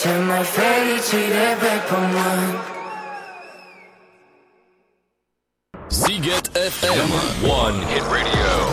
cel mai fericit de pe pământ. Ziget FM, One Hit Radio.